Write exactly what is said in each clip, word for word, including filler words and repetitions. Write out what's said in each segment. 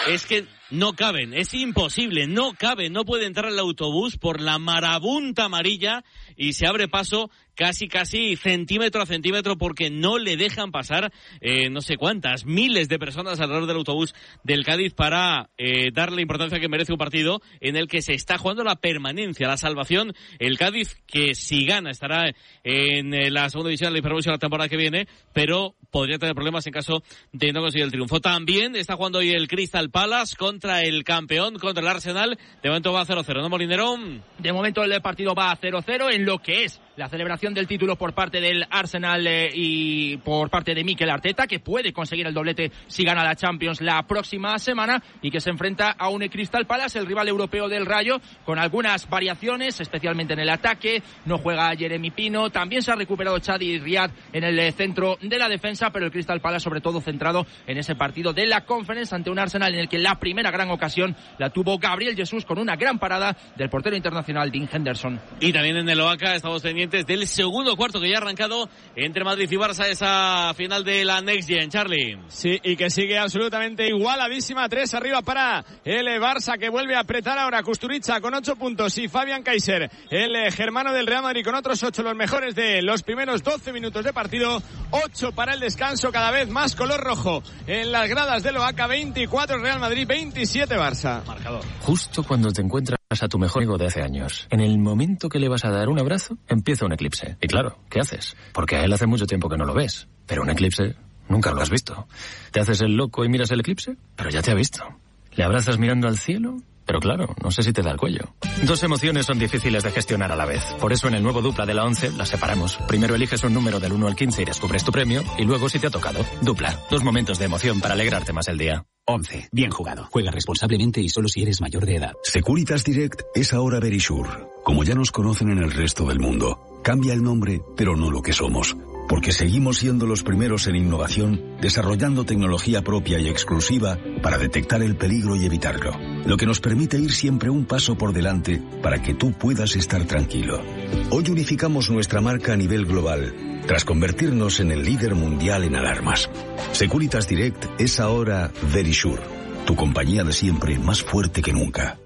es que no caben, es imposible, no caben, no puede entrar el autobús por la marabunta amarilla y se abre paso casi, casi centímetro a centímetro porque no le dejan pasar eh, no sé cuántas, miles de personas alrededor del autobús del Cádiz para eh, darle la importancia que merece un partido en el que se está jugando la permanencia, la salvación. El Cádiz, que si gana estará en eh, la segunda división de la Hiperbuso la temporada que viene, pero podría tener problemas en caso de no conseguir el triunfo. También está jugando hoy el Crystal Palace contra el campeón, contra el Arsenal. De momento va a cero cero, ¿no, Molinero? De momento el partido va a cero cero en lo que es la celebración del título por parte del Arsenal eh, y por parte de Mikel Arteta, que puede conseguir el doblete si gana la Champions la próxima semana y que se enfrenta a un Crystal Palace, el rival europeo del Rayo, con algunas variaciones, especialmente en el ataque. No juega Jeremy Pino, también se ha recuperado Chadi Riad en el centro de la defensa, pero el Crystal Palace sobre todo centrado en ese partido de la Conference ante un Arsenal en el que la primera gran ocasión la tuvo Gabriel Jesús con una gran parada del portero internacional Dean Henderson. Y también en el Oaca estamos pendientes del segundo cuarto que ya ha arrancado entre Madrid y Barça, esa final de la Next Gen, Charlie. Sí, y que sigue absolutamente igualadísima, tres arriba para el Barça, que vuelve a apretar ahora Kusturica con ocho puntos y Fabián Kaiser, el germano del Real Madrid, con otros ocho, los mejores de los primeros doce minutos de partido. Ocho para el descanso, cada vez más color rojo en las gradas del Oaca. Veinticuatro Real Madrid, veintisiete Barça. Marcador. Justo cuando te encuentras a tu mejor amigo de hace años, en el momento que le vas a dar un abrazo, empieza un eclipse. Y claro, ¿qué haces? Porque a él hace mucho tiempo que no lo ves. Pero un eclipse nunca lo has visto. ¿Te haces el loco y miras el eclipse? Pero ya te ha visto. ¿Le abrazas mirando al cielo? Pero claro, no sé si te da el cuello. Dos emociones son difíciles de gestionar a la vez. Por eso en el nuevo Dupla de la once las separamos. Primero eliges un número del uno al quince y descubres tu premio. Y luego, si te ha tocado, Dupla. Dos momentos de emoción para alegrarte más el día. once. Bien jugado. Juega responsablemente y solo si eres mayor de edad. Securitas Direct es ahora Verisure. Como ya nos conocen en el resto del mundo. Cambia el nombre, pero no lo que somos. Porque seguimos siendo los primeros en innovación, desarrollando tecnología propia y exclusiva para detectar el peligro y evitarlo. Lo que nos permite ir siempre un paso por delante para que tú puedas estar tranquilo. Hoy unificamos nuestra marca a nivel global, tras convertirnos en el líder mundial en alarmas. Securitas Direct es ahora Verisure, tu compañía de siempre más fuerte que nunca.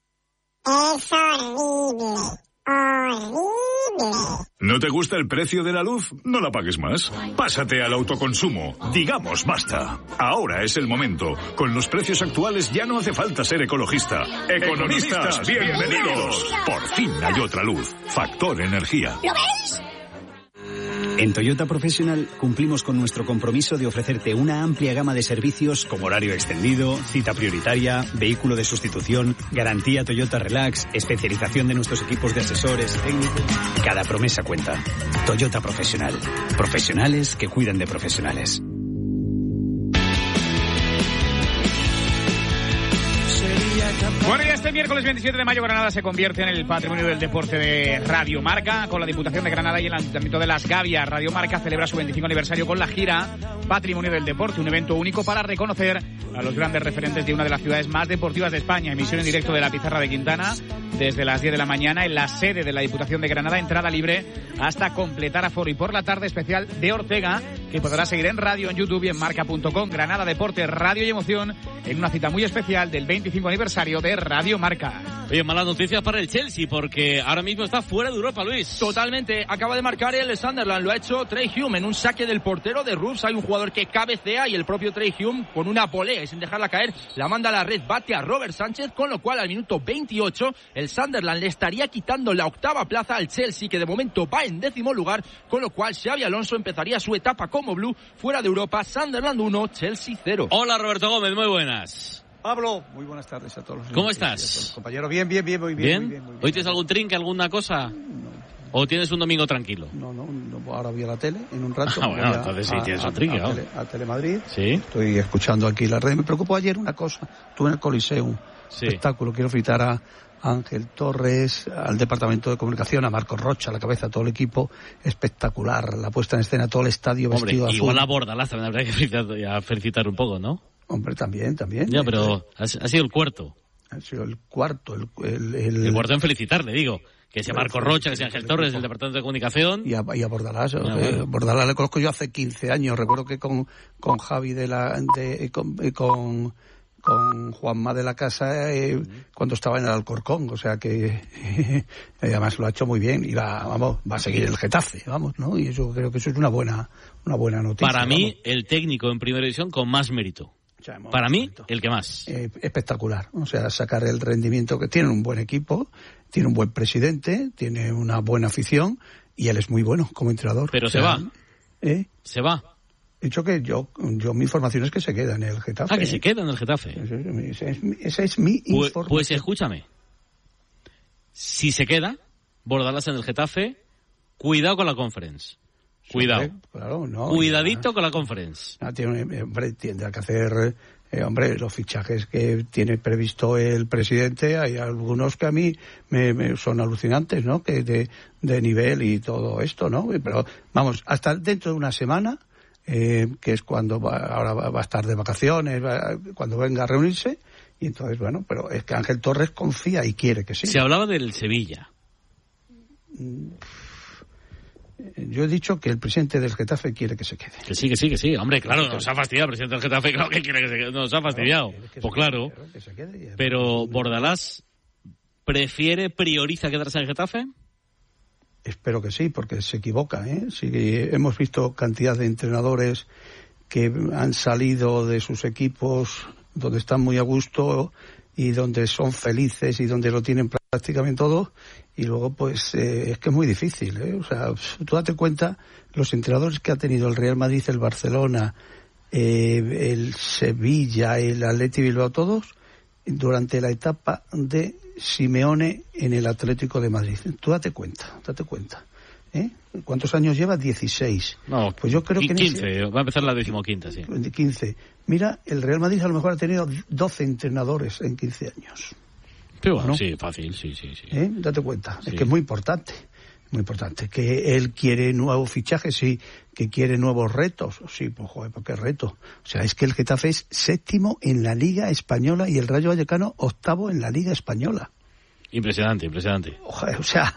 Es horrible, horrible. ¿No te gusta el precio de la luz? No la pagues más. Pásate al autoconsumo. Digamos basta. Ahora es el momento. Con los precios actuales ya no hace falta ser ecologista. Economistas, bienvenidos. Por fin hay otra luz. Factor Energía. ¿Lo veis? En Toyota Professional cumplimos con nuestro compromiso de ofrecerte una amplia gama de servicios como horario extendido, cita prioritaria, vehículo de sustitución, garantía Toyota Relax, especialización de nuestros equipos de asesores técnicos. Cada promesa cuenta. Toyota Professional. Profesionales que cuidan de profesionales. Bueno, y este miércoles veintisiete de mayo Granada se convierte en el patrimonio del deporte de Radio Marca. Con la Diputación de Granada y el Ayuntamiento de Las Gavias, Radio Marca celebra su veinticinco aniversario con la gira Patrimonio del Deporte, un evento único para reconocer a los grandes referentes de una de las ciudades más deportivas de España. Emisión en directo de la Pizarra de Quintana desde las diez de la mañana en la sede de la Diputación de Granada, entrada libre hasta completar aforo. Y por la tarde, especial de Ortega, que podrá seguir en radio, en YouTube y en marca punto com. Granada Deporte, Radio y Emoción, en una cita muy especial del veinticinco aniversario de Radio Marca. Oye, malas noticias para el Chelsea, porque ahora mismo está fuera de Europa, Luis. Totalmente, acaba de marcar el Sunderland, lo ha hecho Trey Hume en un saque del portero de Rubs. Hay un jugador que cabecea y el propio Trey Hume, con una volea y sin dejarla caer, la manda a la red, bate a Robert Sánchez, con lo cual al minuto veintiocho el Sunderland le estaría quitando la octava plaza al Chelsea, que de momento va en décimo lugar, con lo cual Xabi Alonso empezaría su etapa como blue fuera de Europa. Sunderland uno, Chelsea cero. Hola, Roberto Gómez, muy buenas. Pablo, muy buenas tardes a todos los ¿Cómo estás? Compañero, bien, bien, bien, muy bien. ¿Bien? Muy bien, muy bien. ¿Hoy tienes algún trinque, alguna cosa? No. ¿O tienes un domingo tranquilo? No, no, no, ahora voy a la tele en un rato. Ah, bueno, a, entonces sí a, tienes a, un trinque, a, ¿no? a, tele, a Telemadrid. Sí. Estoy escuchando aquí la red. Me preocupó ayer una cosa. Estuve en el Coliseum, sí. Espectáculo. Quiero felicitar a Ángel Torres, al Departamento de Comunicación, a Marcos Rocha, a la cabeza, a todo el equipo. Espectacular. La puesta en escena, todo el estadio Hombre, vestido azul. Igual a Bordalás también habría que felicitar, ya felicitar un poco, ¿no? Hombre, también, también. Ya, pero ha, ha sido el cuarto. Ha sido el cuarto. El, el, el... el cuarto en felicitarle, digo. Que sea Marco Rocha, que sea Ángel Torres, del Departamento de Comunicación. Y a, y a Bordalás. Ya, eh, bueno. Bordalás le conozco yo hace quince años. Recuerdo que con, con Javi de la... De, con, con, con Juanma de la Casa eh, cuando estaba en el Alcorcón, o sea que eh, además lo ha hecho muy bien y va, vamos, va a seguir el Getafe, vamos, ¿no? Y eso creo que eso es una buena, una buena noticia. Para mí, vamos. El técnico en primera división con más mérito. O sea, Para mí, mérito. el que más. Eh, espectacular, o sea, sacar el rendimiento que tiene un buen equipo, tiene un buen presidente, tiene una buena afición y él es muy bueno como entrenador. Pero o se sea, va. ¿Eh? Se va. He dicho que yo, yo mi información es que se queda en el Getafe. Ah, que se queda en el Getafe. Esa es, esa es mi pues, información. Pues escúchame. Si se queda, Bordalas en el Getafe, cuidado con la Conference. Cuidado. Sí, claro, no, Cuidadito ya. con la Conference. Ah, tiene, hombre, tendrá que hacer, eh, hombre, los fichajes que tiene previsto el presidente. Hay algunos que a mí me, me son alucinantes, ¿no? Que de, de nivel y todo esto, ¿no? Pero vamos, hasta dentro de una semana. Eh, que es cuando va, ahora va, va a estar de vacaciones, va, cuando venga a reunirse, y entonces, bueno, pero es que Ángel Torres confía y quiere que sí. Se hablaba del Sevilla. Yo he dicho que el presidente del Getafe quiere que se quede. Que sí, que sí, que sí. Hombre, claro, nos ha fastidiado el presidente del Getafe, claro que quiere que se quede. Nos ha fastidiado. No, pues claro. Quede, pero Bordalás prefiere, prioriza quedarse en el Getafe. Espero que sí, porque se equivoca, ¿eh? Sí, hemos visto cantidad de entrenadores que han salido de sus equipos donde están muy a gusto y donde son felices y donde lo tienen prácticamente todo, y luego pues eh, es que es muy difícil, ¿eh? O sea, tú date cuenta, los entrenadores que ha tenido el Real Madrid, el Barcelona, eh, el Sevilla, el Athletic Bilbao, todos, durante la etapa de Simeone en el Atlético de Madrid. Tú date cuenta, date cuenta. ¿Eh? ¿Cuántos años lleva? dieciséis. No, pues yo creo que quince, ese... va a empezar la decimoquinta, sí. quince. Mira, el Real Madrid a lo mejor ha tenido doce entrenadores en quince años. Sí, bueno, ¿no? Sí, fácil, sí, sí, sí. ¿Eh? Date cuenta, sí. Es que es muy importante. Muy importante, que él quiere nuevos fichajes, sí, que quiere nuevos retos, sí, pues joder, ¿por qué reto? O sea, es que el Getafe es séptimo en la Liga Española y el Rayo Vallecano octavo en la Liga Española. Impresionante, impresionante. Joder, o sea,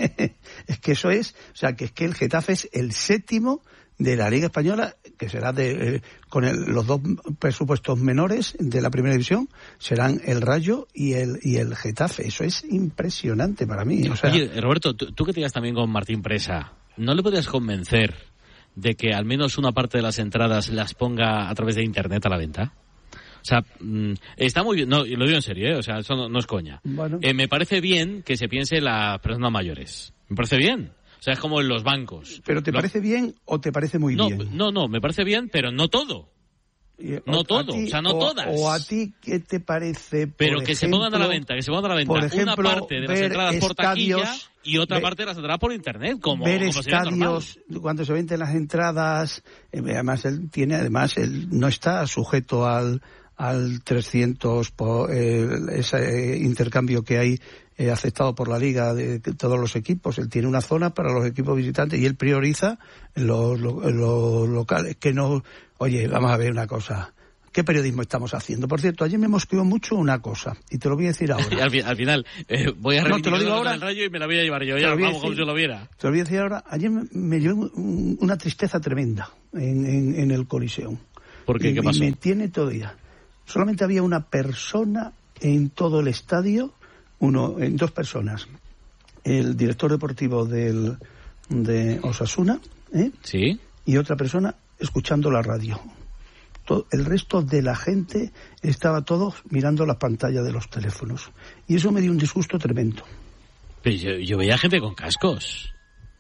es que eso es, o sea, que es que el Getafe es el séptimo de la Liga Española, que será de eh, con el, los dos presupuestos menores de la Primera División, serán el Rayo y el y el Getafe. Eso es impresionante para mí. O sea, oye, Roberto, tú, tú que te ibas también con Martín Presa, ¿no le podías convencer de que al menos una parte de las entradas las ponga a través de Internet a la venta? O sea, mmm, está muy bien, no, lo digo en serio, ¿eh? O sea, eso no, no es coña. Bueno. Eh, me parece bien que se piense en las personas mayores. Me parece bien. O sea, es como en los bancos. ¿Pero te Lo... parece bien o te parece muy no, bien? No, no, me parece bien, pero no todo. No todo, ti, o sea, no o, todas. ¿O a ti qué te parece, por Pero que ejemplo, se pongan a la venta, que se pongan a la venta por ejemplo, una parte de las entradas por estadios, taquilla y otra ver, parte de las entradas por internet, como, ver como sería estadios, normal. Cuando se venden las entradas, eh, además él tiene, además él no está sujeto al al trescientos por eh, ese intercambio que hay eh, aceptado por la Liga de, de todos los equipos. Él tiene una zona para los equipos visitantes y él prioriza los, los, los locales. Que no, oye, vamos a ver una cosa. ¿Qué periodismo estamos haciendo? Por cierto, ayer me mosqueó mucho una cosa y te lo voy a decir ahora. al, al final, eh, voy a no, te lo digo ahora, el Rayo y me la voy a llevar yo. Ya, vamos, decir, como si lo viera. Te lo voy a decir ahora. Ayer me, me llevó un, una tristeza tremenda en, en, en el Coliseum. ¿Por qué? Y, ¿Qué pasó? Y me tiene todavía. Solamente había una persona en todo el estadio, uno, en dos personas. El director deportivo del, de Osasuna, ¿eh? Sí. Y otra persona escuchando la radio. Todo, el resto de la gente estaba todos mirando las pantallas de los teléfonos. Y eso me dio un disgusto tremendo. Pero yo, yo veía gente con cascos.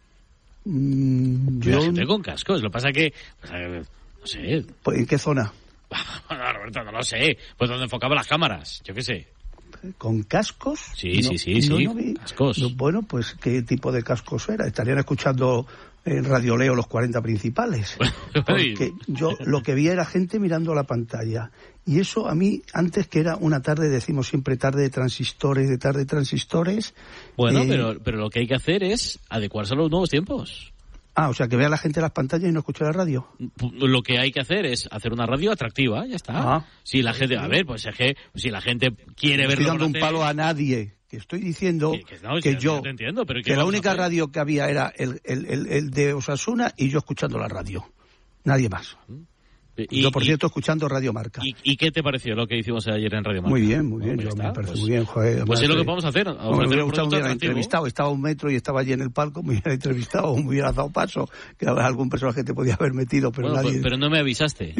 Mm, yo veía yo... gente con cascos. Lo que pasa que, pues, no sé. ¿En qué zona? Bueno, Roberto, no lo sé. Pues donde enfocaba las cámaras, yo qué sé. ¿Con cascos? Sí, no, sí, sí, no, sí, no vi. cascos. No, bueno, pues ¿qué tipo de cascos era? Estarían escuchando en Radio Leo los cuarenta principales. Porque yo lo que vi era gente mirando la pantalla. Y eso a mí, antes que era una tarde, decimos siempre tarde de transistores, de tarde de transistores. Bueno, eh, pero, pero lo que hay que hacer es adecuarse a los nuevos tiempos. Ah, o sea, que vea la gente las pantallas y no escuche la radio. Lo que hay que hacer es hacer una radio atractiva, ya está. Ah, si la gente, a ver, pues es que si la gente quiere no verlo... estoy dando un hacer... palo a nadie. Que estoy diciendo que, que, no, que sí, yo, te entiendo, pero que la única radio que había era el, el, el, el de Osasuna y yo escuchando la radio. Nadie más. Y, Yo, por y, cierto, escuchando Radio Marca. ¿Y, ¿Y qué te pareció lo que hicimos ayer en Radio Marca? Muy bien, muy bien. Bueno, Yo está, me parece pues, muy bien, joder. Pues es lo que podemos hacer. Me hubiera gustado un día entrevistado. Estaba a un metro y estaba allí en el palco, me hubiera entrevistado, me hubiera dado paso, que algún personaje te podía haber metido, pero bueno, nadie... Pues, pero no me avisaste.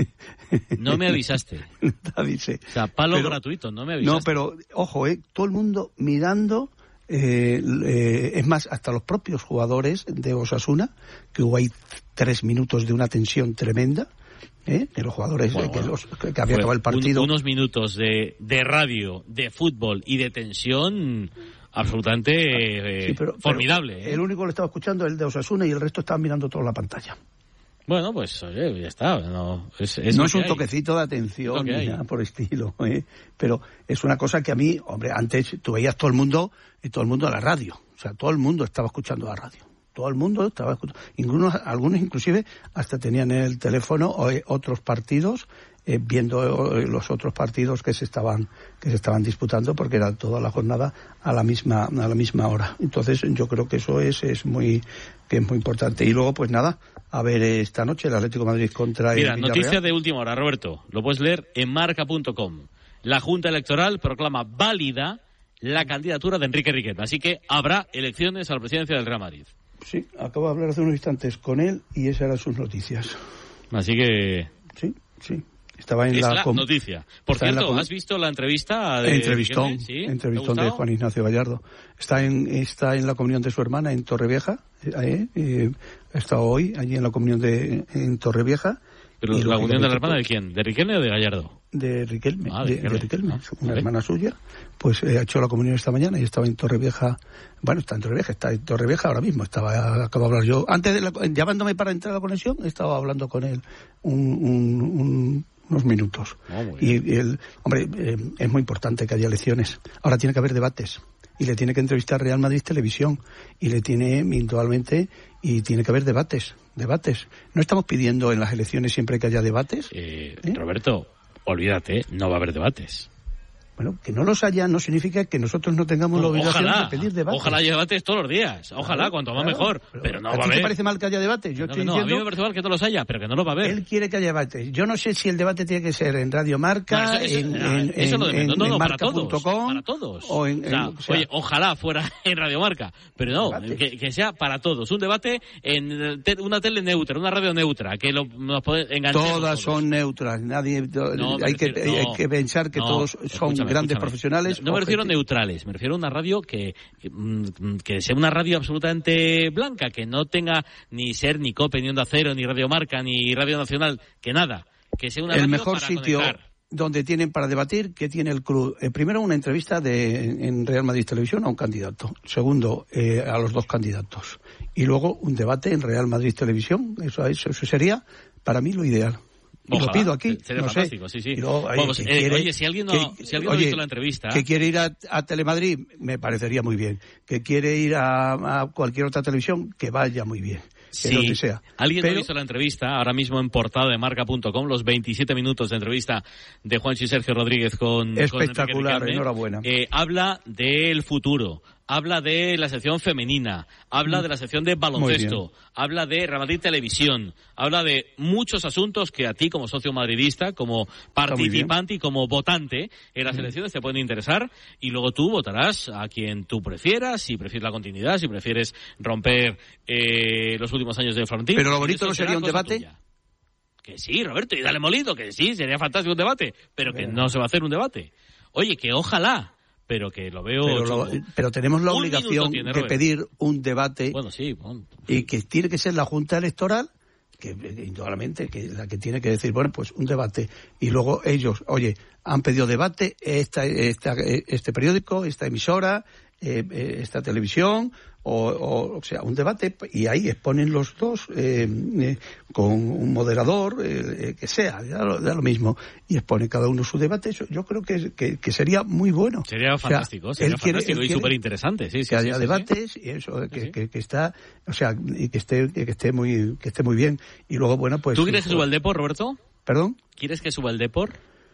No me avisaste. Avisé. O sea, palo pero, gratuito, no me avisaste. No, pero, ojo, eh, todo el mundo mirando... Eh, eh, es más, hasta los propios jugadores de Osasuna, que hubo ahí tres minutos de una tensión tremenda, ¿eh? Que los jugadores, bueno, eh, que, bueno. los, que había acabado el partido. Un, unos minutos de, de radio, de fútbol y de tensión absolutamente eh, sí, pero, formidable. Pero ¿eh? el único que lo estaba escuchando es el de Osasuna y el resto estaban mirando toda la pantalla. Bueno, pues oye, ya está. No es, es, no es un hay. toquecito de atención ni nada por estilo, ¿eh? Pero es una cosa que a mí, hombre, antes tú veías todo el mundo, todo el mundo a la radio. O sea, todo el mundo estaba escuchando la radio. Todo el mundo estaba escuchando. Algunos, algunos inclusive hasta tenían en el teléfono otros partidos, eh, viendo los otros partidos que se estaban que se estaban disputando, porque era toda la jornada a la misma a la misma hora. Entonces yo creo que eso es es muy que es muy importante. Y luego pues nada, a ver esta noche el Atlético de Madrid contra Mira, el noticia Villarreal. de última hora, Roberto. Lo puedes leer en marca punto com. La Junta Electoral proclama válida la candidatura de Enrique Riquelme. Así que habrá elecciones a la presidencia del Real Madrid. Sí, acabo de hablar hace unos instantes con él y esas eran sus noticias. Así que... Sí, sí. Estaba en es la, la com... Por Está cierto, ¿has visto la entrevista de Entrevistón, ¿Sí? entrevistón de Juan Ignacio Gallardo. Está en está en la comunión de su hermana en Torrevieja. Eh, eh, ha estado hoy allí en la comunión de en Torrevieja. ¿Pero la comunión de la hermana de quién? ¿De Riquelme o de Gallardo? De Riquelme, ah, de, de, de Riquelme, ah, una vale. hermana suya. Pues eh, ha hecho la comunión esta mañana y estaba en Torrevieja. Bueno, está en Torrevieja, está en Torrevieja ahora mismo. Estaba, acabo de hablar yo. Antes de la, llamándome para entrar a la conexión, estaba hablando con él un, un, un unos minutos. Oh, y el hombre, eh, es muy importante que haya elecciones. Ahora tiene que haber debates y le tiene que entrevistar Real Madrid Televisión y le tiene individualmente y tiene que haber debates, debates. No estamos pidiendo en las elecciones siempre que haya debates. Eh, ¿Eh? Roberto, olvídate, no va a haber debates. Bueno, que no los haya no significa que nosotros no tengamos no, la obligación ojalá, de pedir debates. Ojalá haya debates todos los días. Ojalá, claro, cuanto más claro, mejor. Pero, pero no ¿a va a ti haber. te parece mal que haya debates? Yo no, estoy no, diciendo... a mí me parece mal que no los haya, pero que no los va a haber. Él quiere que haya debates. Yo no sé si el debate tiene que ser en Radio Marca, no, eso, eso, en, no, en, eso en, no, no, no, en no, marca para punto com, todos, para todos. O en, o sea, en, o sea, oye, ojalá fuera en Radio Marca, pero no, que, que sea para todos. Un debate en te, una tele neutra, una radio neutra, que lo, nos puede enganchar. Todas son neutras. Nadie, no, hay, que, refiero, hay no, que pensar que no, todos son escúchame, grandes escúchame. profesionales. No, no me refiero a neutrales, me refiero a una radio que, que, que sea una radio absolutamente blanca, que no tenga ni SER, ni COPE, ni Onda Cero, ni Radio Marca, ni Radio Nacional, que nada. Que sea una el radio mejor para sitio conectar. Donde tienen para debatir, que tiene el club. Eh, primero, una entrevista de, en Real Madrid Televisión a un candidato. Segundo, eh, a los dos candidatos. Y luego, un debate en Real Madrid Televisión. Eso, eso, eso sería, para mí, lo ideal. Y Ojalá, lo pido aquí. sería no fantástico, sé. sí, sí. Y luego, oye, Vamos, que eh, quiere, oye, si alguien no, que, si alguien oye, no ha visto la entrevista... Que quiere ir a, a Telemadrid, me parecería muy bien. Que quiere ir a, a cualquier otra televisión, que vaya muy bien. Sí, que donde sea. alguien Pero, no ha visto la entrevista, ahora mismo en portada de marca punto com, los veintisiete minutos de entrevista de Juanchi Sergio Rodríguez con... Espectacular, con enhorabuena. Eh, habla del futuro, habla de la sección femenina, habla de la sección de baloncesto, habla de Real Madrid Televisión, habla de muchos asuntos que a ti como socio madridista, como participante y como votante en las elecciones te pueden interesar, y luego tú votarás a quien tú prefieras, si prefieres la continuidad, si prefieres romper eh, los últimos años de Florentino. Pero lo bonito no sería un debate. Tuya. Que sí, Roberto, y dale molido, que sí, sería fantástico un debate, pero que no se va a hacer un debate. Oye, que ojalá, pero que lo veo... Pero, lo, pero tenemos la un obligación tiene, de pedir un debate, bueno, sí, bueno, y que tiene que ser la Junta Electoral, que indudablemente que la que tiene que decir, bueno, pues un debate, y luego ellos, oye, han pedido debate, esta, esta, este periódico, esta emisora, eh, esta televisión, o, o, o sea, un debate, y ahí exponen los dos eh, eh, con un moderador, eh, que sea, da lo, da lo mismo, y expone cada uno su debate. Eso yo creo que, que, que sería muy bueno. Sería fantástico, o sea, sería fantástico quiere, y súper interesante, sí, sí. Que haya sí, debates sí. y eso, que, sí. que, que está, o sea, y que esté, que esté muy, que esté muy bien. Y luego, bueno, pues. ¿Tú quieres que suba el Depor, Roberto? ¿Perdón? ¿Quieres que suba el Depor?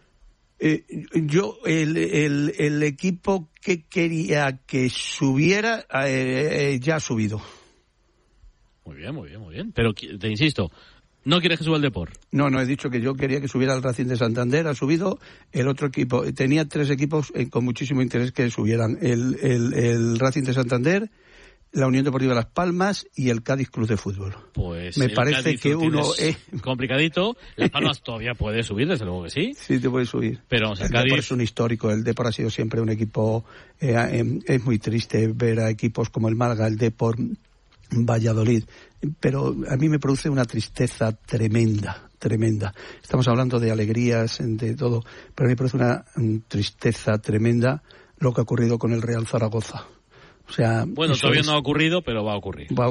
Eh, yo, el, el, el equipo que quería que subiera, eh, eh, ya ha subido. Muy bien, muy bien, muy bien. Pero te insisto, ¿No quieres que suba el Depor? No, no, he dicho que yo quería que subiera el Racing de Santander, ha subido el otro equipo. Tenía tres equipos eh, con muchísimo interés que subieran. El, el, el Racing de Santander, la Unión Deportiva Las Palmas y el Cádiz Club de Fútbol. Pues me parece Cádiz que uno es eh... complicadito. Las Palmas todavía puede subir, desde luego que sí. Sí, te puede subir. Pero el, el Cádiz Depor es un histórico. El Depor ha sido siempre un equipo. Eh, eh, es muy triste ver a equipos como el Málaga, el Depor, Valladolid, pero a mí me produce una tristeza tremenda, tremenda. Estamos hablando de alegrías, de todo, pero a mí me produce una um, tristeza tremenda lo que ha ocurrido con el Real Zaragoza. O sea, bueno, todavía es, no ha ocurrido, pero va a ocurrir. Va,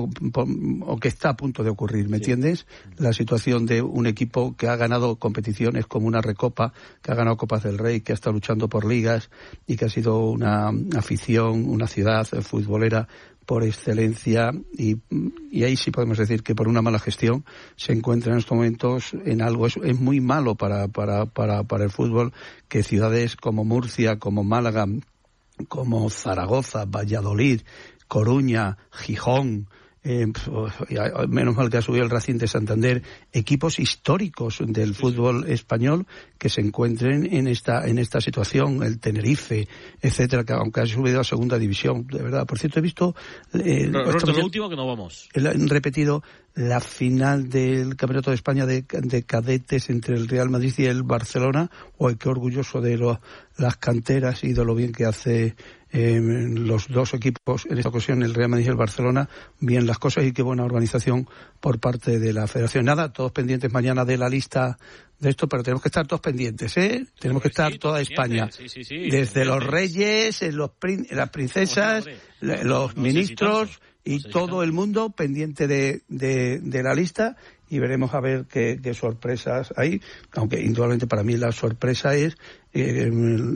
o que está a punto de ocurrir, ¿me sí. entiendes? La situación de un equipo que ha ganado competiciones como una Recopa, que ha ganado Copas del Rey, que ha estado luchando por ligas y que ha sido una afición, una ciudad futbolera por excelencia, y, y ahí sí podemos decir que por una mala gestión se encuentra en estos momentos en algo. Es, es muy malo para, para, para, para el fútbol que ciudades como Murcia, como Málaga, como Zaragoza, Valladolid, Coruña, Gijón, eh, menos mal que ha subido el Racing de Santander, equipos históricos del fútbol español que se encuentren en esta en esta situación, el Tenerife, etcétera, que aunque ha subido a segunda división, de verdad. Por cierto, he visto eh, Roberto, lo último que no vamos. Han repetido la final del Campeonato de España de, de cadetes entre el Real Madrid y el Barcelona. ¡Uy, qué orgulloso de lo, las canteras y de lo bien que hace eh, los dos equipos, en esta ocasión el Real Madrid y el Barcelona, bien las cosas, y qué buena organización por parte de la Federación. Nada, todos pendientes mañana de la lista de esto, pero tenemos que estar todos pendientes, ¿eh? Tenemos que estar sí, toda España, sí, sí, sí, desde los reyes, los prin- las princesas, no, los no, ministros no y no todo el mundo pendiente de, de, de la lista, y veremos a ver qué, qué sorpresas hay, aunque indudablemente para mí la sorpresa es eh,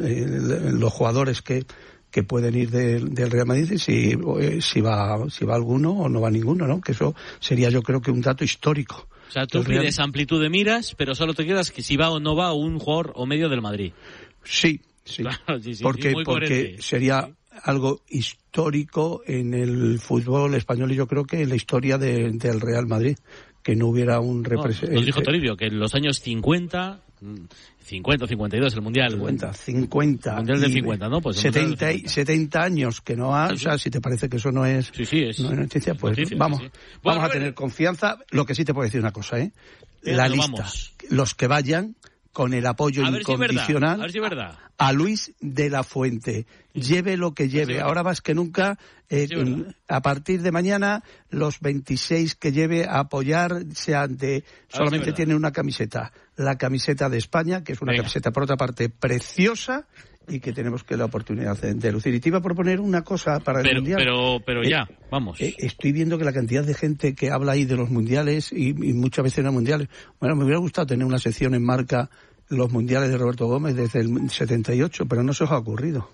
los jugadores que que pueden ir de, del Real Madrid, y si, si va si va alguno o no va ninguno, ¿no? Que eso sería, yo creo, que un dato histórico. O sea, tú pides Real... amplitud de miras, pero solo te quedas que si va o no va un jugador o medio del Madrid. Sí, sí. Claro, sí, sí, porque sí, porque sería sí. algo histórico en el fútbol español, y yo creo que en la historia de, del Real Madrid, que no hubiera un representante. No, nos dijo Toribio que en los años cincuenta, cincuenta, cincuenta y dos el Mundial. cincuenta, cincuenta. El Mundial del cincuenta, ¿no? Pues setenta, setenta años que no ha, sí, sí. O sea, si te parece que eso no es, sí, sí, es, no es noticia, pues noticia, vamos, sí, sí. vamos Bueno, a bueno. tener confianza. Lo que sí te puedo decir una cosa, ¿eh? Pero la lista, vamos. los que vayan con el apoyo a incondicional si a, ver si es verdad. a Luis de la Fuente, sí. lleve lo que lleve, sí, ahora más que nunca, eh, sí, a partir de mañana los veintiséis que lleve a apoyar sean de, solamente si tienen una camiseta, la camiseta de España, que es una Venga. camiseta por otra parte preciosa, y que tenemos que la oportunidad de, de lucir. Y te iba a proponer una cosa para el pero, Mundial. Pero, pero ya, eh, vamos. Eh, estoy viendo que la cantidad de gente que habla ahí de los mundiales, y, y muchas veces en los mundiales, bueno, me hubiera gustado tener una sección en Marca, los mundiales de Roberto Gómez desde el setenta y ocho, pero no se os ha ocurrido.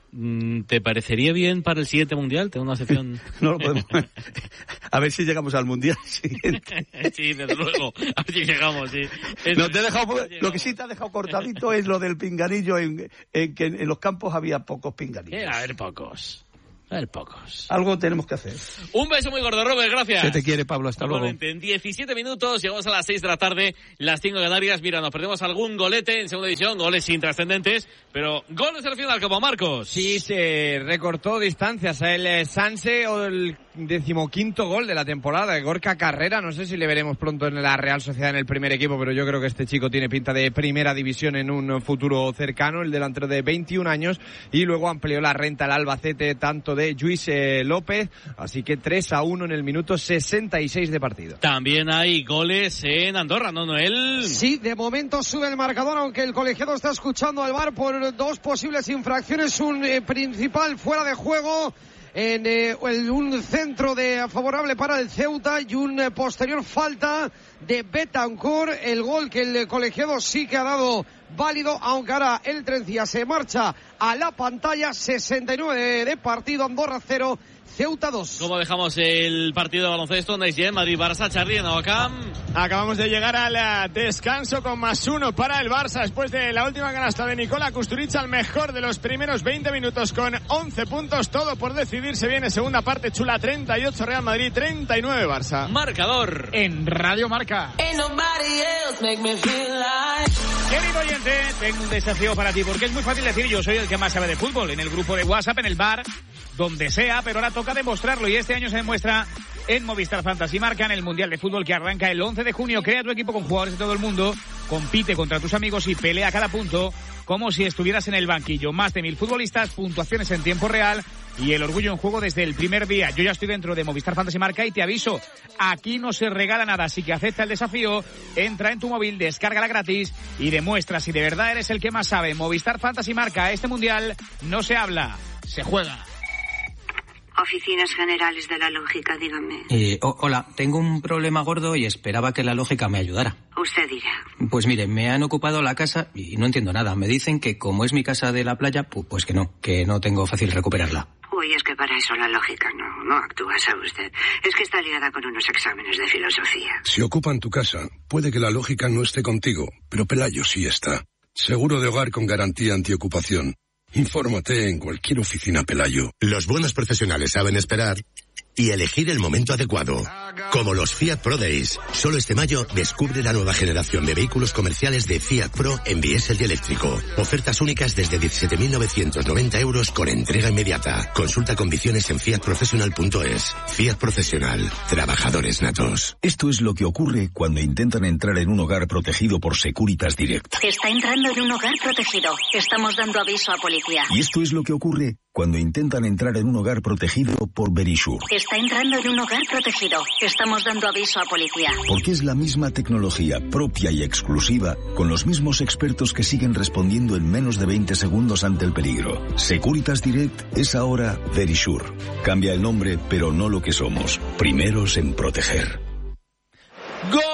¿Te parecería bien para el siguiente mundial tener una sección? No lo podemos. A ver si llegamos al mundial siguiente. Sí, desde luego. A ver si llegamos, sí. No, te he dejado, lo que sí te ha dejado cortadito es lo del pinganillo, en, en que en los campos había pocos pinganillos. A ver, pocos. A ver, pocos. Algo tenemos que hacer. Un beso muy gordo, Robert, gracias. Se te quiere, Pablo, hasta luego. En diecisiete minutos, llegamos a las seis de la tarde, las cinco de Canarias. Mira, nos perdemos algún golete en segunda división, goles intrascendentes, pero goles al final, como Marcos. Sí, se recortó distancias a el Sanse, o el decimoquinto gol de la temporada de Gorka Carrera. No sé si le veremos pronto en la Real Sociedad en el primer equipo, pero yo creo que este chico tiene pinta de primera división en un futuro cercano, el delantero de veintiún años, y luego amplió la renta al Albacete, tanto de Lluís eh, López, así que tres a uno en el minuto sesenta y seis de partido. También hay goles en Andorra, ¿no, Noel? Sí, de momento sube el marcador, aunque el colegiado está escuchando al V A R por dos posibles infracciones, un eh, principal fuera de juego en eh, el, un centro de favorable para el Ceuta, y un eh, posterior falta de Betancourt. El gol que el colegiado sí que ha dado válido, aunque ahora el Trencía se marcha a la pantalla. Sesenta y nueve de, de partido, Andorra cero, Ceuta dos. ¿Cómo dejamos el partido de baloncesto? Next Gen, Madrid-Barça, Charly en Ovacam. Acabamos de llegar al descanso con más uno para el Barça después de la última canasta de Nikola Kusturica, al mejor de los primeros veinte minutos con once puntos, todo por decidirse. Viene segunda parte chula, treinta y ocho Real Madrid, treinta y nueve Barça. Marcador en Radio Marca. Marca. Querido oyente, tengo un desafío para ti, porque es muy fácil decir yo soy el que más sabe de fútbol, en el grupo de WhatsApp, en el bar, donde sea, pero ahora toca demostrarlo, y este año se demuestra en Movistar Fantasy Marca, en el Mundial de Fútbol que arranca el once de junio. Crea tu equipo con jugadores de todo el mundo, compite contra tus amigos y pelea cada punto como si estuvieras en el banquillo. Más de mil futbolistas, puntuaciones en tiempo real y el orgullo en juego desde el primer día. Yo ya estoy dentro de Movistar Fantasy Marca y te aviso, aquí no se regala nada, así que acepta el desafío, entra en tu móvil, descárgala gratis y demuestra si de verdad eres el que más sabe. Movistar Fantasy Marca, este Mundial no se habla, se juega. Oficinas Generales de la Lógica, dígame. Eh, oh, hola, tengo un problema gordo y esperaba que la lógica me ayudara. Usted dirá. Pues mire, me han ocupado la casa y no entiendo nada. Me dicen que como es mi casa de la playa, pu- pues que no, que no tengo fácil recuperarla. Uy, es que para eso la lógica no, no actúa, ¿sabe usted? Es que está liada con unos exámenes de filosofía. Si ocupan tu casa, puede que la lógica no esté contigo, pero Pelayo sí está. Seguro de hogar con garantía antiocupación. Infórmate en cualquier oficina Pelayo. Los buenos profesionales saben esperar y elegir el momento adecuado. Como los Fiat Pro Days. Solo este mayo descubre la nueva generación de vehículos comerciales de Fiat Pro en diésel y eléctrico. Ofertas únicas desde diecisiete mil novecientos noventa euros con entrega inmediata. Consulta condiciones en fiat professional punto es. Fiat Profesional. Trabajadores natos. Esto es lo que ocurre cuando intentan entrar en un hogar protegido por Securitas Direct. Está entrando en un hogar protegido. Estamos dando aviso a policía. Y esto es lo que ocurre cuando intentan entrar en un hogar protegido por Verisure. Está entrando en un hogar protegido. Estamos dando aviso a policía. Porque es la misma tecnología propia y exclusiva, con los mismos expertos que siguen respondiendo en menos de veinte segundos ante el peligro. Securitas Direct es ahora Verisure. Cambia el nombre, pero no lo que somos. Primeros en proteger. ¡Gol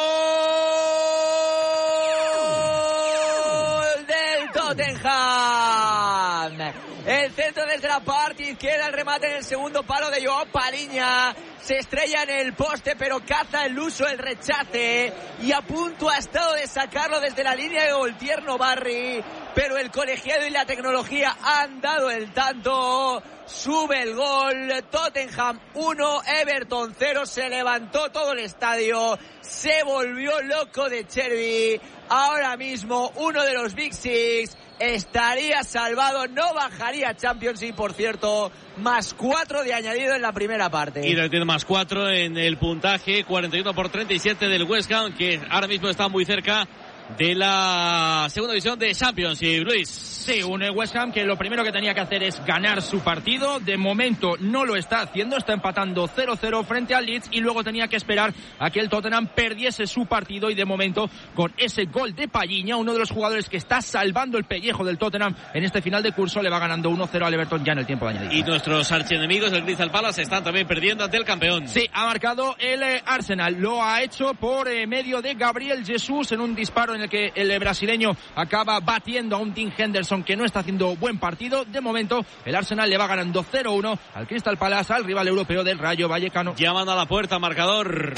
del Tottenham! El centro desde la parte izquierda, el remate en el segundo palo de Joao Paliña. Se estrella en el poste, pero caza el uso, el rechace. Y a punto ha estado de sacarlo desde la línea de gol Tierno Barry. Pero el colegiado y la tecnología han dado el tanto. Sube el gol. Tottenham uno, Everton cero. Se levantó todo el estadio. Se volvió loco de Cherby. Ahora mismo uno de los Big Six estaría salvado, no bajaría Champions y por cierto, más cuatro de añadido en la primera parte. Y tiene más cuatro en el puntaje, cuarenta y uno por treinta y siete del West Ham, que ahora mismo está muy cerca de la segunda división de Champions. Y Luis. Sí, un West Ham que lo primero que tenía que hacer es ganar su partido. De momento no lo está haciendo, está empatando cero cero frente al Leeds y luego tenía que esperar a que el Tottenham perdiese su partido y de momento con ese gol de Palhinha, uno de los jugadores que está salvando el pellejo del Tottenham en este final de curso, le va ganando uno cero al Everton ya en el tiempo de añadido. Y nuestros archienemigos del Crystal Palace están también perdiendo ante el campeón. Sí, ha marcado el eh, Arsenal, lo ha hecho por eh, medio de Gabriel Jesús en un disparo en el que el eh, brasileño acaba batiendo a un Tim Henderson que no está haciendo buen partido. De momento el Arsenal le va ganando cero uno al Crystal Palace, al rival europeo del Rayo Vallecano. Llaman a la puerta, marcador.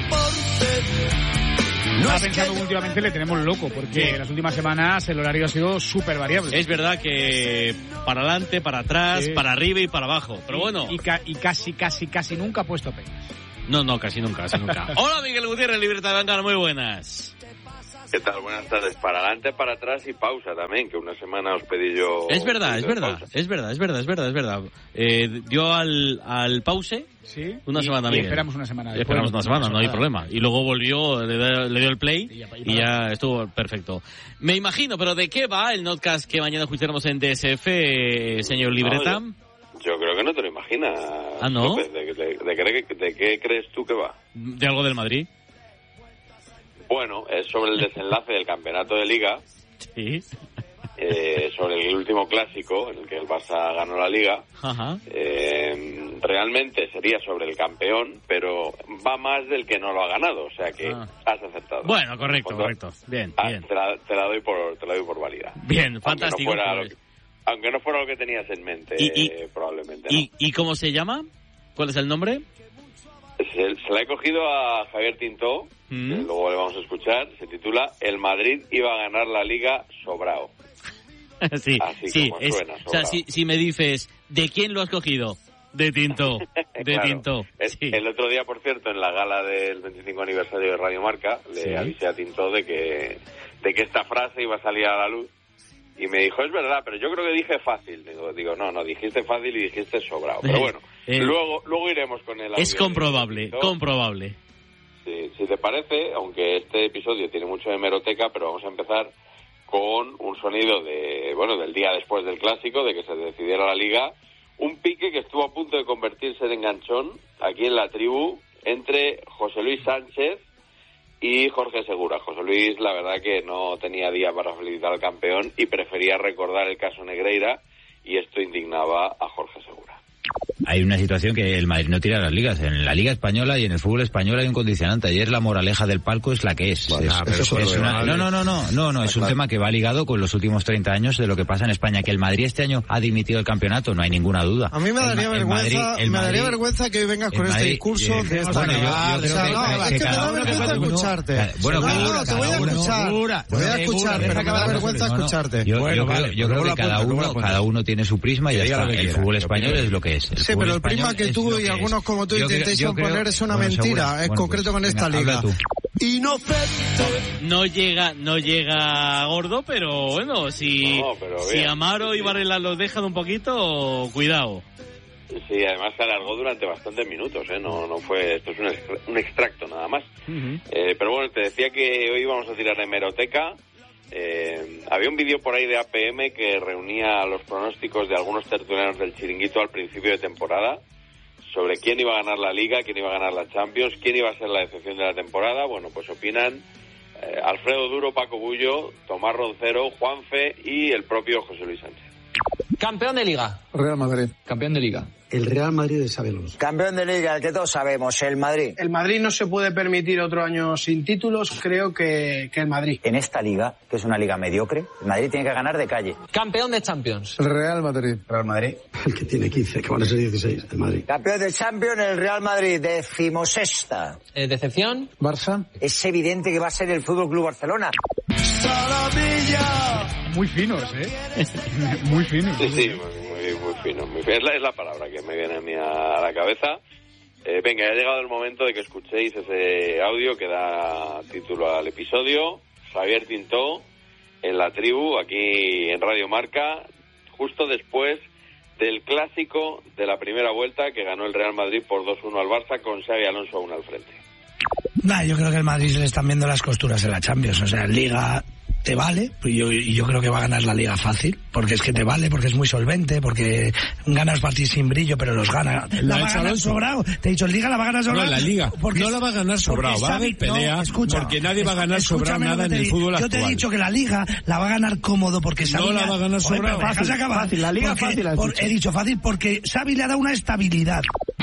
Estaba pensando que últimamente le tenemos loco, porque en las últimas semanas el horario ha sido súper variable. Es verdad que para adelante, para atrás, sí, para arriba y para abajo. Pero y, bueno. Y, ca- y casi, casi, casi nunca ha puesto pegas. No, no, casi nunca, casi nunca. Hola, Miguel Gutiérrez, Libertad de Bancar, muy buenas. ¿Qué tal? Buenas tardes. Para adelante, para atrás y pausa también, que una semana os pedí yo... Es verdad, es verdad, es verdad, es verdad, es verdad, es verdad. Eh, dio al, al pause sí, una y, semana. Y Miguel. esperamos una semana. Y esperamos una semana, no hay problema. Y luego volvió, le, le dio el play y ya, y ya estuvo perfecto. Me imagino, pero ¿de qué va el notcast que mañana escucharemos en D S F, señor Libreta? No, yo, yo creo que no te lo imaginas. ¿Ah, no? ¿De, de, de, de, de, de qué crees tú que va? De algo del Madrid. Bueno, es sobre el desenlace del campeonato de Liga. Sí. Eh, sobre el último clásico en el que el Barça ganó la Liga. Ajá. Eh, realmente sería sobre el campeón, pero va más del que no lo ha ganado, o sea que ah. has acertado. Bueno, correcto, Cuando, correcto. Bien, ah, bien. Te la, te la doy por te la doy por válida. Bien, fantástico. Aunque no fuera, pues. lo, que, aunque no fuera lo que tenías en mente, ¿Y, y, eh, probablemente. ¿y, ¿no? ¿Y cómo se llama? ¿Cuál es el nombre? Se, se la he cogido a Javier Tintó, mm. que luego le vamos a escuchar. Se titula El Madrid iba a ganar la Liga sobrao. sí, Así sí. como Es, suena, o sea, si, si me dices, ¿de quién lo has cogido? De Tintó. Eh, de claro. Tintó. El, sí. el otro día, por cierto, en la gala del veinticinco aniversario de Radio Marca, le Sí. avisé a Tintó de que, de que esta frase iba a salir a la luz. Y me dijo, es verdad, pero yo creo que dije fácil. Digo, digo no, no, dijiste fácil y dijiste sobrado. Pero bueno, Eh, luego luego iremos con el audio. Es comprobable, de Tintó. comprobable. Sí, si te parece, aunque este episodio tiene mucho de hemeroteca, pero vamos a empezar con un sonido de, bueno, del día después del clásico, de que se decidiera la liga. Un pique que estuvo a punto de convertirse en enganchón aquí en la tribu entre José Luis Sánchez y Jorge Segura. José Luis, la verdad que no tenía día para felicitar al campeón y prefería recordar el caso Negreira, y esto indignaba a Jorge Segura. Hay una situación que el Madrid no tira las ligas. En la Liga Española y en el fútbol español hay un condicionante. Ayer la moraleja del palco es la que es. Bueno, es, pero es- eso es es una- normal. no, no, no, no, no, no, es un tema que va ligado con los últimos treinta años de lo que pasa en España. Que el Madrid este año ha dimitido el campeonato, no hay ninguna duda. A mí me El daría Ma- el vergüenza, Madrid- el me daría Madrid- vergüenza que hoy vengas con el este Madrid- discurso eh, de esta bueno, yo- yo manera. creo O sea, que- no, que es que me cada da uno- vergüenza cada uno- escucharte. Bueno, no, cada no, uno- te voy a cada uno- escuchar. Segura, Te voy a segura, escuchar, pero me da vergüenza no, no. escucharte. Yo, Bueno, yo vale, creo, yo luego creo la que cada apunto, luego uno, la apunto. cada uno tiene su prisma y ya Que diga está. lo que El quiera, fútbol que español opine. es lo que es. El Sí, fútbol pero el prisma español que es tú lo y que algunos es. como tú Yo creo- intentéis yo creo- imponer es una bueno, mentira. seguro. Es Bueno, concreto pues, con esta venga, habla liga. tú. Inocente. No llega, no llega gordo, pero bueno, si, No, pero si bien. Amaro y Varela los dejan un poquito, cuidado. Sí, además se alargó durante bastantes minutos, ¿eh? No, no fue, esto es un, extra- un extracto nada más. Eh, pero bueno, te decía que hoy íbamos a tirar hemeroteca. Eh, había un vídeo por ahí de A P M que reunía los pronósticos de algunos tertulianos del Chiringuito al principio de temporada sobre quién iba a ganar la Liga, quién iba a ganar la Champions, quién iba a ser la decepción de la temporada. Bueno, pues opinan eh, Alfredo Duro, Paco Bullo, Tomás Roncero, Juanfe y el propio José Luis Sánchez. Campeón de Liga. Real Madrid. Campeón de Liga. El Real Madrid de Sabelos. Campeón de Liga, el que todos sabemos, el Madrid. El Madrid no se puede permitir otro año sin títulos, creo que, que el Madrid. En esta liga, que es una liga mediocre, el Madrid tiene que ganar de calle. Campeón de Champions. El Real Madrid. Real Madrid. El que tiene quince, que van a ser dieciséis, el Madrid. Campeón de Champions, el Real Madrid, decimosexta. Eh, ¿Decepción? Barça. Es evidente que va a ser el Fútbol Club Barcelona. Muy finos, ¿eh? Muy finos. Sí, sí, muy, muy fino. Muy fino. Es, la, es la palabra que me viene a mí a la cabeza. Eh, venga, ya ha llegado el momento de que escuchéis ese audio que da título al episodio. Javier Tintó en la tribu, aquí en Radio Marca, justo después del clásico de la primera vuelta que ganó el Real Madrid por dos uno al Barça con Xavi Alonso aún al frente. Nah, yo creo que el Madrid se le están viendo las costuras en la Champions. O sea, Liga te vale, y yo, y yo creo que va a ganar la Liga fácil, porque es que te vale, porque es muy solvente, porque gana los partidos sin brillo, pero los gana. La, va a ganar sobrado. Te he dicho, Liga la va a ganar sobrado. No, la Liga porque, no la va a ganar sobrado, va a haber pelea, no, escucha, porque nadie va a ganar sobrado escúchame lo nada que en te el digo. fútbol Yo actual. te he dicho que la Liga la va a ganar cómodo, porque Xavi... No la le ha- va a ganar Oye, sobrado. pero déjame Fácil, acabar. fácil, la Liga Porque- fácil has por- dicho. He dicho fácil porque Xavi le ha dado una estabilidad.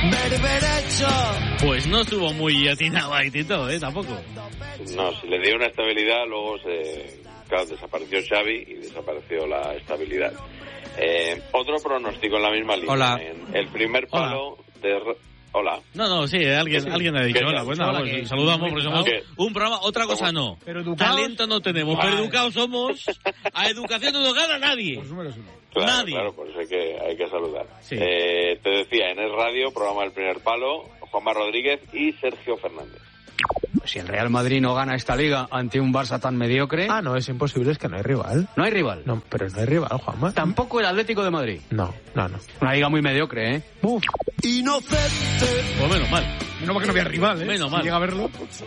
Pues no estuvo muy atinado ahí, Tito, ¿eh? Tampoco. No, si le dio una estabilidad, luego se, claro, desapareció Xavi y desapareció la estabilidad. Eh, otro pronóstico en la misma línea. Hola. En el primer palo de... Hola. No, no, sí, alguien, Sí, sí. alguien ha dicho ¿Qué hola. tal? Pues nada, Hola, pues que- saludamos porque somos ¿Qué? un programa. Otra cosa no. Pero educados- Talento no tenemos, pero Vale. educados somos. A educación no nos gana nadie. Claro, Nadie. claro, por eso hay que, hay que saludar. Sí. Eh, te decía, en el radio, programa El Primer Palo, Juanma Rodríguez y Sergio Fernández. Si el Real Madrid no gana esta liga ante un Barça tan mediocre... Ah, no, es imposible, es que no hay rival. ¿No hay rival? No, pero no hay rival, Juanma. Tampoco el Atlético de Madrid. No, no, no. Una liga muy mediocre, ¿eh? Uf. Inocente. Pues menos mal. No, porque no había rival, ¿eh? Menos Si mal. llega a verlo.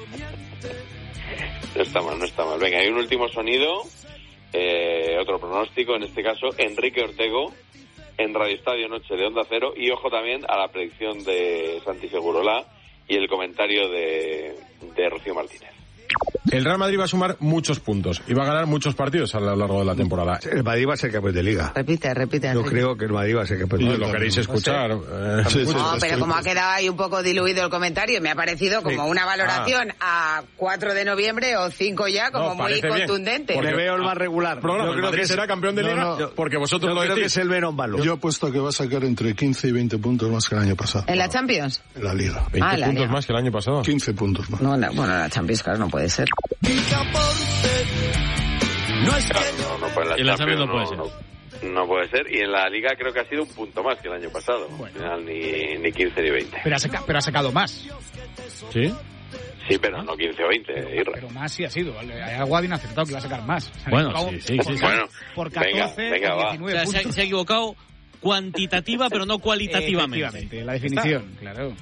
No está mal, no está mal. Venga, hay un último sonido, eh, otro pronóstico, en este caso, Enrique Ortego, en Radio Estadio Noche de Onda Cero, y ojo también a la predicción de Santi Segurola y el comentario de, de Rocío Martínez. El Real Madrid va a sumar muchos puntos y va a ganar muchos partidos a lo largo de la temporada. El Madrid va a ser campeón de Liga. Repite, repite. Yo Enrique. creo que el Madrid va a ser campeón de Y Liga. lo queréis escuchar. eh, Sí, sí, No, sí, pero sí. como ha quedado ahí un poco diluido el comentario, me ha parecido como Sí. una valoración a cuatro de noviembre o cinco ya, como No, muy parece bien. contundente. Porque- Le veo el más regular. Programa, Yo el creo Madrid que será campeón de no, Liga no. porque vosotros Yo lo creo que decís. es el menos malo. Yo apuesto a que va a sacar entre quince y veinte puntos más que el año pasado. ¿En la Champions? En la Liga. veinte Ah, la puntos Liga. más que el año pasado. quince puntos más. No, no, bueno, la Champions, claro, no puede ser. No, no, no, pues en la En la Champions Champions no puede ser. no, No puede ser. Y en la Liga creo que ha sido un punto más que el año pasado. Bueno. Al final ni, ni quince ni veinte. Pero ha, saca, pero ha sacado más. ¿Sí? Sí, pero no quince o veinte, Irra. Pero más sí ha sido. Hay Aguadin ha acertado que va a sacar más. O sea, bueno, acabado, sí, sí, por, sí, sí. Bueno, por catorce, venga, venga, por diecinueve va. O sea, se, ha, se ha equivocado cuantitativa, pero no cualitativamente. Efectivamente, la definición, claro.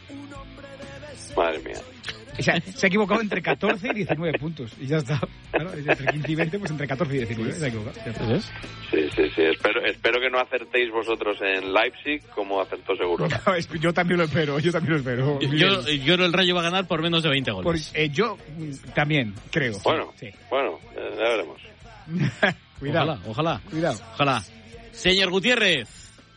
Madre mía. O sea, se ha equivocado entre catorce y diecinueve puntos. Y ya está. Claro, entre quince y veinte, pues entre catorce y diecinueve. Se ha equivocado. ¿Ves? Sí, sí, sí. Espero, espero que no acertéis vosotros en Leipzig como acertó seguro. No, yo también lo espero, yo también lo espero. Yo, yo el Rayo va a ganar por menos de veinte goles. Por, eh, yo también, creo. Bueno, sí. bueno, ya veremos. Cuidado. Ojalá, ojalá. Cuidado. Ojalá. Señor Gutiérrez,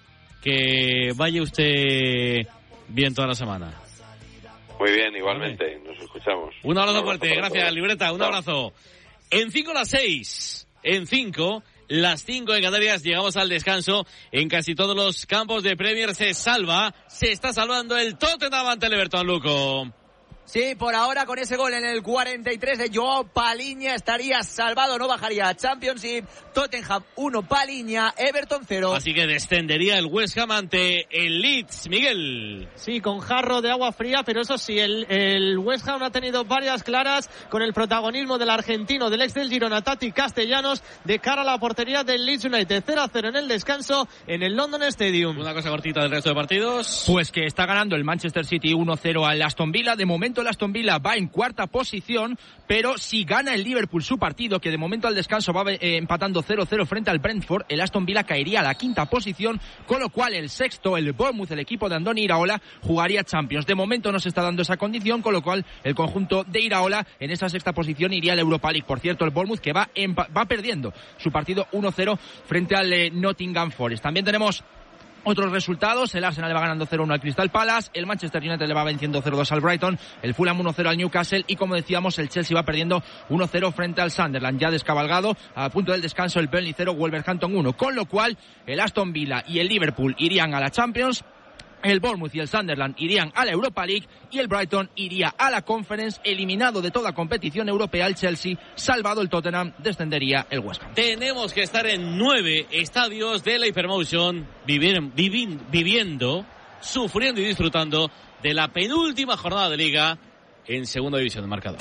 que vaya usted bien toda la semana. Muy bien, igualmente, nos escuchamos. Un abrazo fuerte, gracias, Libreta, un abrazo. En cinco las seis, en cinco, las cinco en Canarias, llegamos al descanso. En casi todos los campos de Premier se salva, se está salvando el Tottenham ante el Everton, Luco. Sí, por ahora con ese gol en el cuarenta y tres de Joao Paliña estaría salvado, no bajaría a Championship. Tottenham uno, Paliña, Everton cero. Así que descendería el West Ham ante el Leeds, Miguel. Sí, con jarro de agua fría, pero eso sí, el, el West Ham ha tenido varias claras con el protagonismo del argentino, del ex del Girona, Tati Castellanos, de cara a la portería del Leeds United. cero a cero en el descanso en el London Stadium. Una cosa cortita del resto de partidos. Pues que está ganando el Manchester City uno cero al Aston Villa. De momento el Aston Villa va en cuarta posición, pero si gana el Liverpool su partido, que de momento al descanso va eh, empatando cero cero frente al Brentford, el Aston Villa caería a la quinta posición, con lo cual el sexto, el Bournemouth, el equipo de Andoni Iraola, jugaría Champions. De momento no se está dando esa condición, con lo cual el conjunto de Iraola en esa sexta posición iría a la Europa League. Por cierto, el Bournemouth que va, va perdiendo su partido uno cero frente al eh, Nottingham Forest. También tenemos otros resultados: el Arsenal le va ganando cero uno al Crystal Palace, el Manchester United le va venciendo cero dos al Brighton, el Fulham uno cero al Newcastle y, como decíamos, el Chelsea va perdiendo uno cero frente al Sunderland. Ya descabalgado, a punto del descanso, el Burnley cero, Wolverhampton uno, con lo cual el Aston Villa y el Liverpool irían a la Champions, el Bournemouth y el Sunderland irían a la Europa League y el Brighton iría a la Conference. Eliminado de toda competición europea el Chelsea, salvado el Tottenham, descendería el West Ham. Tenemos que estar en nueve estadios de la Hypermotion vivir, vivi, viviendo, sufriendo y disfrutando de la penúltima jornada de Liga en segunda división de marcador.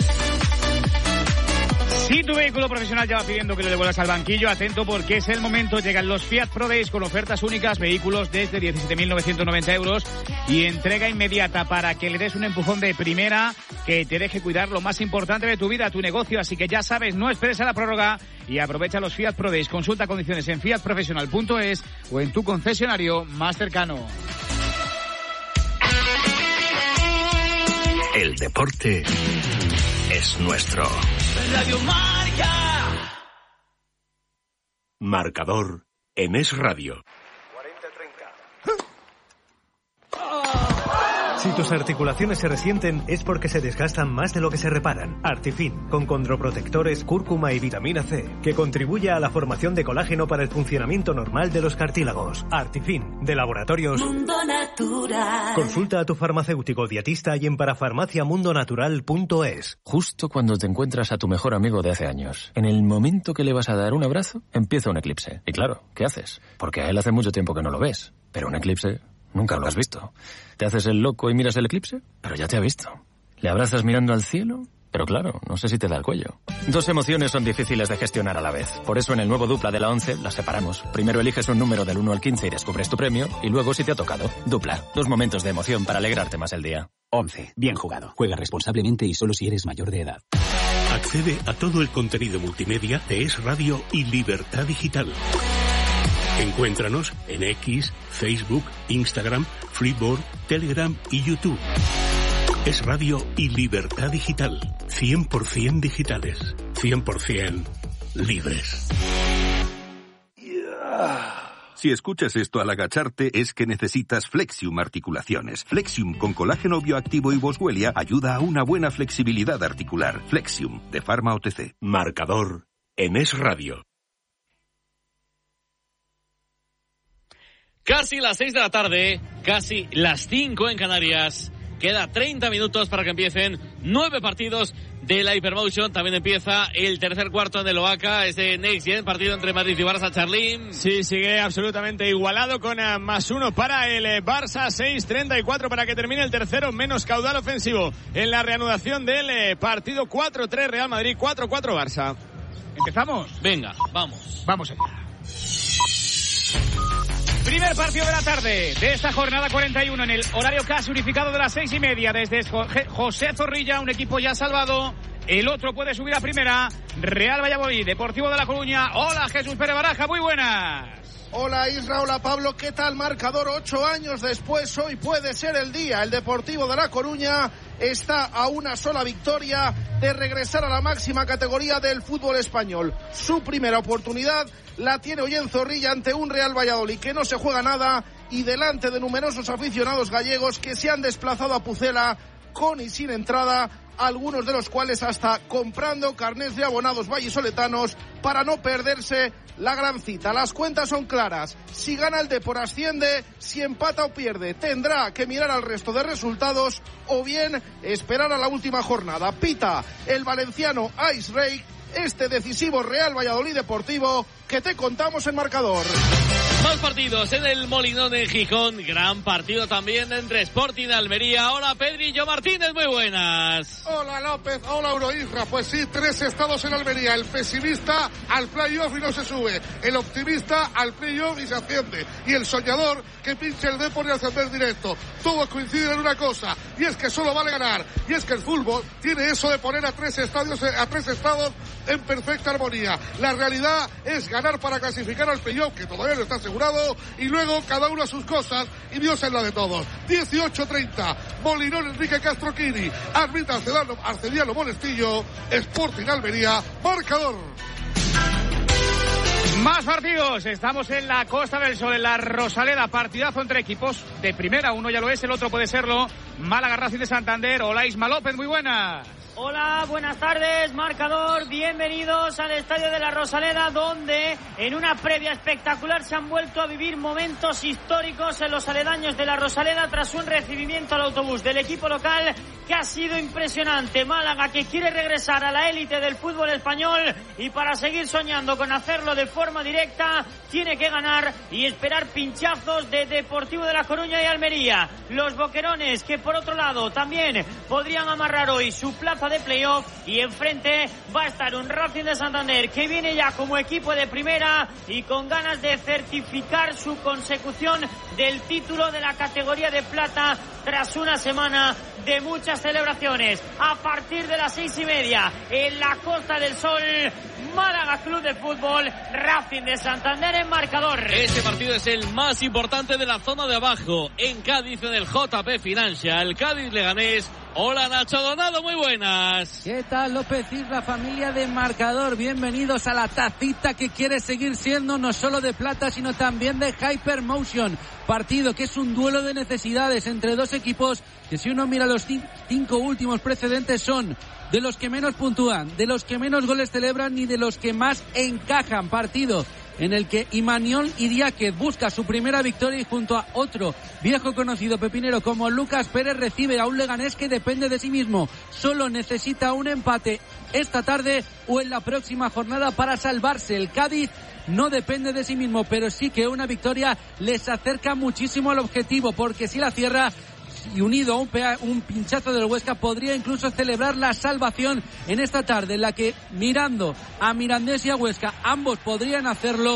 Si tu vehículo profesional ya va pidiendo que lo devuelvas al banquillo, atento porque es el momento. Llegan los Fiat Pro Days con ofertas únicas, vehículos desde diecisiete mil novecientos noventa euros y entrega inmediata para que le des un empujón de primera que te deje cuidar lo más importante de tu vida, tu negocio. Así que ya sabes, no esperes a la prórroga y aprovecha los Fiat Pro Days. Consulta condiciones en fiat profesional punto es o en tu concesionario más cercano. El deporte es nuestro. Radio Marca. Marcador en Es Radio. Si tus articulaciones se resienten es porque se desgastan más de lo que se reparan. Artifin, con condroprotectores, cúrcuma y vitamina C, que contribuye a la formación de colágeno para el funcionamiento normal de los cartílagos. Artifin, de Laboratorios Mundo Natural. Consulta a tu farmacéutico dietista y en parafarmacia mundo natural punto es. Justo cuando te encuentras a tu mejor amigo de hace años, en el momento que le vas a dar un abrazo, empieza un eclipse. Y claro, ¿qué haces? Porque a él hace mucho tiempo que no lo ves. Pero un eclipse nunca lo has visto. ¿Te haces el loco y miras el eclipse? Pero ya te ha visto. ¿Le abrazas mirando al cielo? Pero claro, no sé si te da el cuello. Dos emociones son difíciles de gestionar a la vez. Por eso en el nuevo Dupla de la once las separamos. Primero eliges un número del uno al quince y descubres tu premio. Y luego, si te ha tocado, Dupla. Dos momentos de emoción para alegrarte más el día. once. Bien jugado. Juega responsablemente y solo si eres mayor de edad. Accede a todo el contenido multimedia de Es Radio y Libertad Digital. Encuéntranos en X, Facebook, Instagram, Freeboard, Telegram y YouTube. Es Radio y Libertad Digital. cien por ciento digitales. cien por ciento libres. Si escuchas esto al agacharte es que necesitas Flexium Articulaciones. Flexium con colágeno bioactivo y boswellia ayuda a una buena flexibilidad articular. Flexium, de Pharma O T C. Marcador en Es Radio. Casi las seis de la tarde, casi las cinco en Canarias. Queda treinta minutos para que empiecen nueve partidos de la Hypermotion. También empieza el tercer cuarto en el Oaca, ese Next Gen, partido entre Madrid y Barça. Charlín. Sí, sigue absolutamente igualado con uh, más uno para el uh, Barça, seis treinta y cuatro para que termine el tercero, menos caudal ofensivo en la reanudación del uh, partido. Cuatro tres Real Madrid, cuatro cuatro Barça. ¿Empezamos? Venga, vamos. Vamos allá. Primer partido de la tarde de esta jornada cuarenta y uno en el horario casi unificado de las seis y media desde José Zorrilla, un equipo ya salvado, el otro puede subir a primera, Real Valladolid, Deportivo de La Coruña. Hola Jesús Pérez Baraja, muy buenas. Hola Isra, hola Pablo, ¿qué tal? Marcador ocho años después, hoy puede ser el día. El Deportivo de La Coruña está a una sola victoria de regresar a la máxima categoría del fútbol español. Su primera oportunidad la tiene hoy en Zorrilla ante un Real Valladolid que no se juega nada y delante de numerosos aficionados gallegos que se han desplazado a Pucela con y sin entrada, algunos de los cuales hasta comprando carnés de abonados vallisoletanos para no perderse la gran cita. Las cuentas son claras. Si gana el Depor asciende, si empata o pierde tendrá que mirar al resto de resultados o bien esperar a la última jornada. Pita el valenciano Ice Rake este decisivo Real Valladolid Deportivo que te contamos en marcador. Más partidos en el Molinón de Gijón. Gran partido también entre Sporting y Almería. Hola Pedrillo Martínez, muy buenas. Hola López, hola Euroisra. Pues sí, tres estados en Almería. El pesimista al playoff y no se sube. El optimista al playoff y se asciende. Y el soñador que pinche el Depor y ascender directo. Todos coinciden en una cosa, y es que solo vale ganar. Y es que el fútbol tiene eso de poner a tres estadios, a tres estados en perfecta armonía. La realidad es ganar para clasificar al playoff, que todavía no está asegurado, y luego cada uno a sus cosas y Dios en la de todos. dieciocho treinta, Molinón Enrique Castro Quini, arbitra Arcediano, Arcediano Monestillo, Sporting Almería, marcador. Más partidos, estamos en la Costa del Sol, en la Rosaleda, partidazo entre equipos de primera, uno ya lo es, el otro puede serlo. Málaga Racing de Santander. Hola Isma López, muy buenas. Hola, buenas tardes, marcador, bienvenidos al Estadio de la Rosaleda, donde en una previa espectacular se han vuelto a vivir momentos históricos en los aledaños de la Rosaleda tras un recibimiento al autobús del equipo local que ha sido impresionante. Málaga, que quiere regresar a la élite del fútbol español y para seguir soñando con hacerlo de forma directa tiene que ganar y esperar pinchazos de Deportivo de La Coruña y Almería. Los boquerones, que por otro lado también podrían amarrar hoy su plaza de playoff, y enfrente va a estar un Racing de Santander que viene ya como equipo de primera y con ganas de certificar su consecución del título de la categoría de plata tras una semana de muchas celebraciones. A partir de las seis y media en la Costa del Sol, Málaga Club de Fútbol, Racing de Santander en marcador. Este partido es el más importante de la zona de abajo. En Cádiz, en el J P Financial, Cádiz Leganés. Hola Nacho Donado, muy buenas. ¿Qué tal López y la familia de marcador? Bienvenidos a la tacita que quiere seguir siendo no solo de plata sino también de Hypermotion. Partido que es un duelo de necesidades entre dos equipos que, si uno mira los cinco últimos precedentes, son de los que menos puntúan, de los que menos goles celebran y de los que más encajan. Partido en el que Imaniol Idiáquez busca su primera victoria y junto a otro viejo conocido pepinero como Lucas Pérez recibe a un Leganés que depende de sí mismo. Solo necesita un empate esta tarde o en la próxima jornada para salvarse. El Cádiz no depende de sí mismo, pero sí que una victoria les acerca muchísimo al objetivo, porque si la cierra y unido a un, pea, un pinchazo del Huesca podría incluso celebrar la salvación en esta tarde, en la que mirando a Mirandés y a Huesca ambos podrían hacerlo.